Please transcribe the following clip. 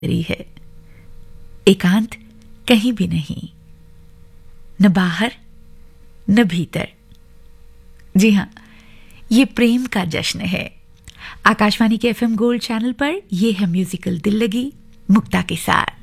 रही है। एकांत कहीं भी नहीं, न बाहर न भीतर। जी हां, ये प्रेम का जश्न है। आकाशवाणी के एफएम गोल्ड चैनल पर यह है म्यूजिकल दिल लगी मुक्ता के साथ।